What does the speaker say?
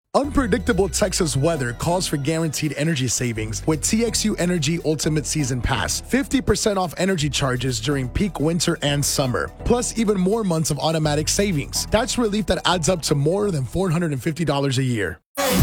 Unpredictable Texas weather calls for guaranteed energy savings with TXU Energy Ultimate Season Pass. 50% off energy charges during peak winter and summer, plus even more months of automatic savings. That's relief that adds up to more than $450 a year.